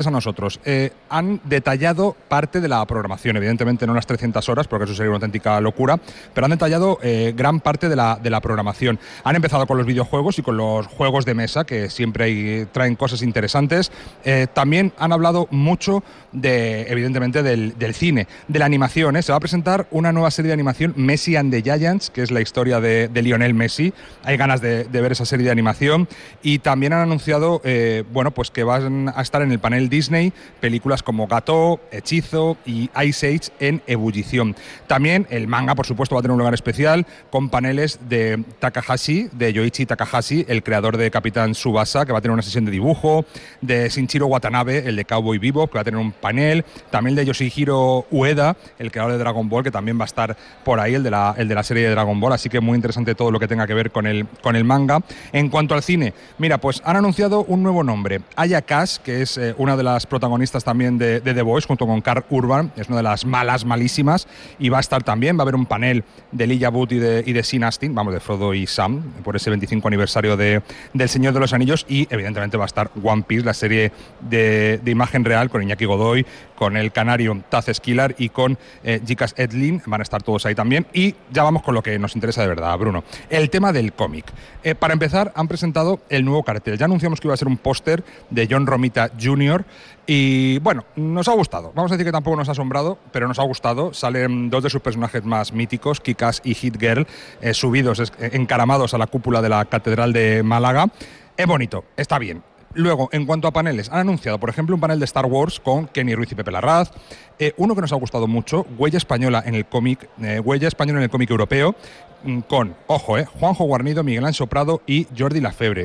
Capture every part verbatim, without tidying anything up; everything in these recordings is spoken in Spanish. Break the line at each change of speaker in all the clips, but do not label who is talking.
a nosotros. Eh, han detallado parte de la programación, evidentemente no las trescientas horas, porque eso sería una auténtica locura, pero han detallado eh, gran parte de la, de la programación. Han empezado con los videojuegos y con los juegos de mesa, que siempre hay, traen cosas interesantes. Eh, también han hablado mucho, de, evidentemente, del, del cine, de la animación. ¿eh? Se va a presentar una nueva serie de animación, Messi and the Giants, que es la historia de, de Lionel Messi. Hay ganas de, de ver esa serie de animación. Y también han anunciado eh, bueno, pues que van a estar en el panel Disney películas como Gato, Hechizo y Ice Age en ebullición. También el manga, por supuesto, va a tener un lugar especial con paneles de Takahashi, de Yoichi Takahashi, el creador de Capitán Tsubasa, que va a tener una sesión de dibujo, de Shinichiro Watanabe, el de Cowboy Bebop, que va a tener un panel, también de Yoshihiro Ueda, el creador de Dragon Ball, que también va a estar por ahí, el de la, el de la serie de Dragon Ball, así que muy interesante todo lo que tenga que ver con el, con el manga. En cuanto al cine, mira, pues han anunciado un nuevo nombre, Aya Cash, que es eh, una de las protagonistas también de, de The Boys, junto con Karl Urban, es una de las malas, malísimas, y va a estar también, va a haber un panel de Elijah Wood y de, y de Sean Astin, vamos, de Frodo y Sam, por ese veinticinco aniversario de, del Señor de los Anillos, y evidentemente va a estar One Piece, la serie de, de imagen real, con Iñaki Godoy, con el canario Taz Esquilar y con eh, Gikas Edlin, van a estar todos ahí también. Y ya vamos con lo que nos interesa de verdad, Bruno, el tema del cómic. Eh, para empezar, han presentado el nuevo cartel. Ya anunciamos que iba a ser un póster de John Romita junior y bueno, nos ha gustado. Vamos a decir que tampoco nos ha asombrado, pero nos ha gustado. Salen dos de sus personajes más míticos, Kick-Ass y Hit Girl, eh, subidos, es, eh, encaramados a la cúpula de la Catedral de Málaga. Es bonito, está bien. Luego, en cuanto a paneles, han anunciado, por ejemplo, un panel de Star Wars con Kenny Ruiz y Pepe Larraz. Eh, uno que nos ha gustado mucho, huella española en el cómic, eh, huella española en el cómic europeo, con, ojo, eh, Juanjo Guarnido, Miguel Anxo Prado y Jordi Lafebre.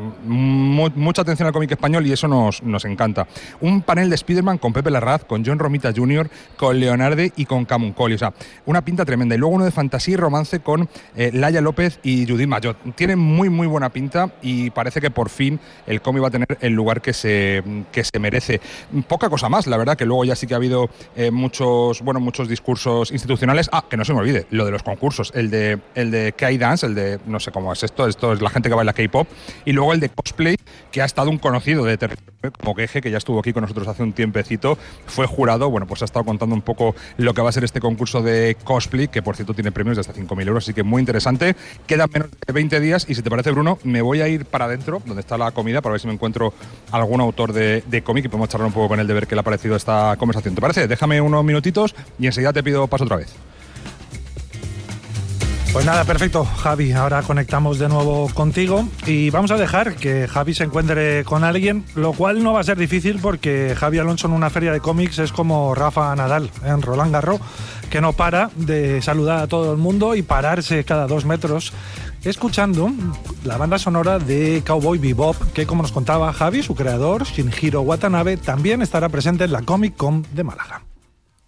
Mm, mucha atención al cómic español y eso nos, nos encanta. Un panel de Spider-Man con Pepe Larraz, con John Romita junior, con Leonardo y con Camuncoli. O sea, una pinta tremenda. Y luego uno de fantasía y romance con eh, Laia López y Judith Mayot. Tiene muy, muy buena pinta y parece que por fin el cómic va a tener el lugar que se, que se merece. Poca cosa más, la verdad, que luego ya sí que ha habido eh, muchos, bueno, muchos discursos institucionales. Ah, que no se me olvide, lo de los concursos. El de el de K-Dance, el de, no sé cómo es esto, esto es la gente que baila K-pop, y luego el de cosplay, que ha estado un conocido de territorio como Queje, que ya estuvo aquí con nosotros hace un tiempecito, fue jurado, bueno, pues ha estado contando un poco lo que va a ser este concurso de cosplay, que por cierto tiene premios de hasta cinco mil euros, así que muy interesante. Quedan menos de veinte días y si te parece, Bruno, me voy a ir para adentro, donde está la comida, para ver si me encuentro algún autor de, de cómic y podemos charlar un poco con él de ver qué le ha parecido esta conversación. ¿Te parece? Déjame unos minutitos y enseguida te pido paso otra vez.
Pues nada, perfecto, Javi. Ahora conectamos de nuevo contigo y vamos a dejar que Javi se encuentre con alguien, lo cual no va a ser difícil porque Javi Alonso en una feria de cómics es como Rafa Nadal en Roland Garros, que no para de saludar a todo el mundo y pararse cada dos metros escuchando la banda sonora de Cowboy Bebop, que como nos contaba Javi, su creador, Shinjiro Watanabe, también estará presente en la Comic Con de Málaga.